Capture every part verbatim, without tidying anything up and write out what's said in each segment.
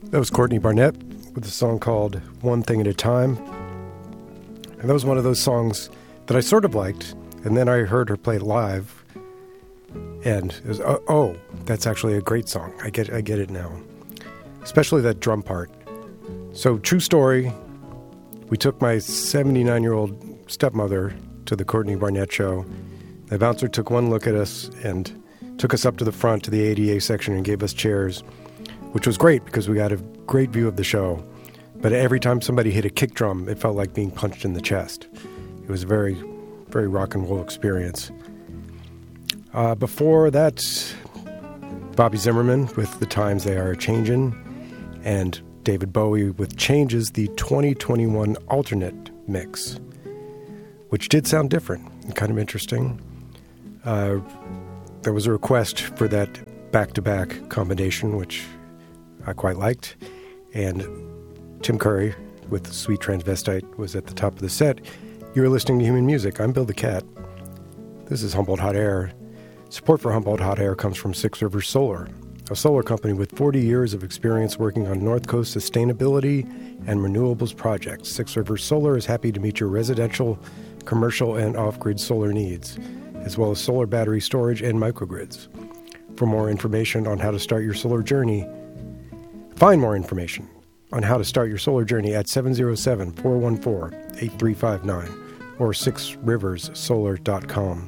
That was Courtney Barnett with a song called One Thing at a Time. And that was one of those songs that I sort of liked, and then I heard her play it live, and it was, oh, oh, that's actually a great song. I get, I get it now. Especially that drum part. So, true story, we took my seventy-nine-year-old stepmother to the Courtney Barnett show. The bouncer took one look at us and took us up to the front to the A D A section and gave us chairs, which was great because we got a great view of the show. But every time somebody hit a kick drum, it felt like being punched in the chest. It was a very, very rock and roll experience. Uh, before that, Bobby Zimmerman with The Times They Are Changin', and David Bowie with Changes, the twenty twenty-one alternate mix, which did sound different and kind of interesting. Uh, there was a request for that back-to-back combination, which I quite liked, and Tim Curry with Sweet Transvestite was at the top of the set. You're listening to Human Music. I'm Bill the Cat. This is Humboldt Hot Air. Support for Humboldt Hot Air comes from Six Rivers Solar, a solar company with forty years of experience working on North Coast sustainability and renewables projects. Six Rivers Solar is happy to meet your residential, commercial, and off-grid solar needs, as well as solar battery storage and microgrids. For more information on how to start your solar journey, find more information on how to start your solar journey at seven oh seven, four one four, eight three five nine or six rivers solar dot com.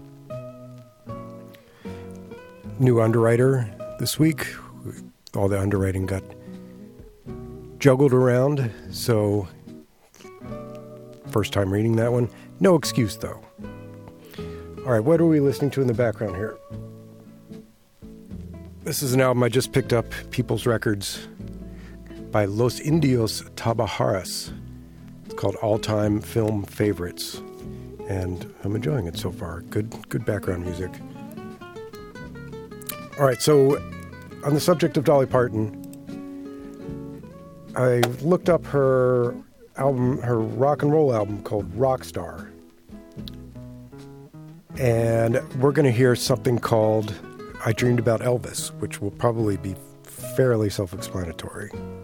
New underwriter this week. All the underwriting got juggled around, so first time reading that one. No excuse, though. All right, what are we listening to in the background here? This is an album I just picked up, People's Records, by Los Indios Tabajaras. It's called All Time Film Favorites, and I'm enjoying it so far. Good, good background music. All right, so on the subject of Dolly Parton, I looked up her album, her rock and roll album called Rockstar, and we're going to hear something called I Dreamed About Elvis, which will probably be fairly self-explanatory.